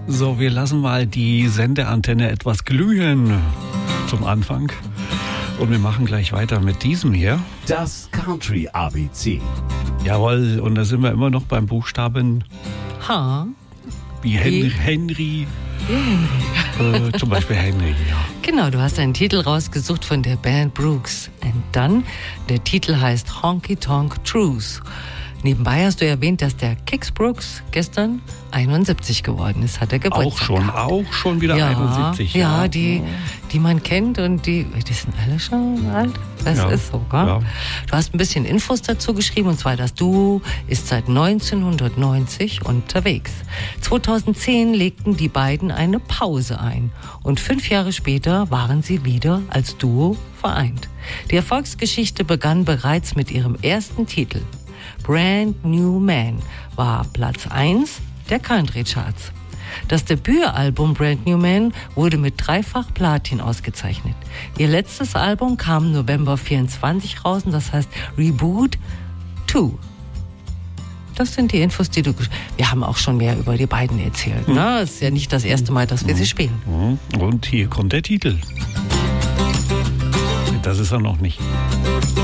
So, wir lassen mal die Sendeantenne etwas glühen zum Anfang. Und wir machen gleich weiter mit diesem hier. Das Country ABC. Jawohl, und da sind wir immer noch beim Buchstaben H. Wie Henry. Zum Beispiel Henry, ja. Genau, du hast einen Titel rausgesucht von der Band Brooks. Und dann, der Titel heißt Honky Tonk Truth. Nebenbei hast du erwähnt, dass der Kix Brooks gestern 71 geworden ist, hat er Geburtstag Auch schon wieder 71. Ja, die man kennt und die sind alle schon alt. Das ist so, gell? Ja. Du hast ein bisschen Infos dazu geschrieben, und zwar das Duo ist seit 1990 unterwegs. 2010 legten die beiden eine Pause ein und 5 Jahre später waren sie wieder als Duo vereint. Die Erfolgsgeschichte begann bereits mit ihrem ersten Titel. Brand New Man war Platz 1 der Country-Charts. Das Debütalbum Brand New Man wurde mit 3-fach Platin ausgezeichnet. Ihr letztes Album kam November 24 raus, und das heißt Reboot 2. Das sind die Infos, die wir haben auch schon mehr über die beiden erzählt. Ne? Es ist ja nicht das erste Mal, dass wir sie spielen. Und hier kommt der Titel. Das ist er noch nicht.